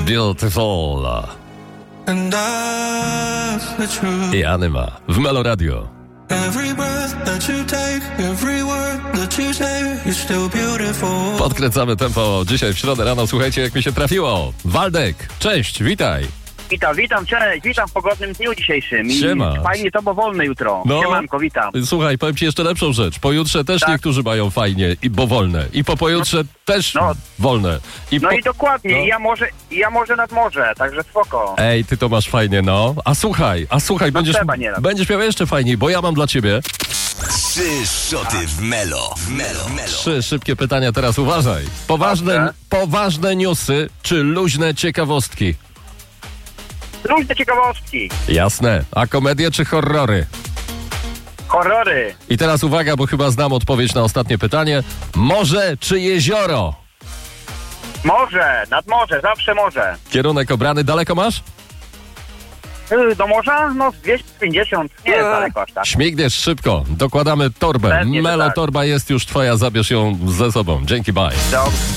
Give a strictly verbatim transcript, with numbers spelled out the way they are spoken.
Beautiful. And that's the truth. I Anyma w Melo Radio. Every breath that you take, every word that you say, you're still beautiful. Podkręcamy tempo dzisiaj w środę rano. Słuchajcie, jak mi się trafiło. Waldek, cześć, witaj. Witam, witam, cześć, witam w pogodnym dniu dzisiejszym. I Siema. fajnie to, bo wolne jutro. No. Siemanko, witam. Słuchaj, powiem ci jeszcze lepszą rzecz. Pojutrze też Tak. niektórzy mają fajnie, i bo wolne. I po pojutrze też No. wolne. I No po... i dokładnie, No. ja może, ja może nad morze, także spoko. Ej, ty to masz fajnie, no. A słuchaj, a słuchaj, będziesz, trzeba nieraz. będziesz miał jeszcze fajniej, bo ja mam dla ciebie Trzy szoty w Melo. W Melo. Melo. trzy szybkie pytania, teraz uważaj. Poważne, Dobrze. poważne newsy czy luźne ciekawostki? Luźne ciekawostki, Jasne. A komedie czy horrory? horrory, I teraz uwaga, bo chyba znam odpowiedź na ostatnie pytanie. Morze czy jezioro? morze, nad morze, zawsze morze. Kierunek obrany, daleko masz? Yy, Do morza? No dwieście pięćdziesiąt, nie jest Eee. daleko aż tak. Śmigniesz szybko. Dokładamy torbę. Pewnie, że Melo tak. torba jest już twoja, zabierz ją ze sobą. Dzięki, bye. Dobrze.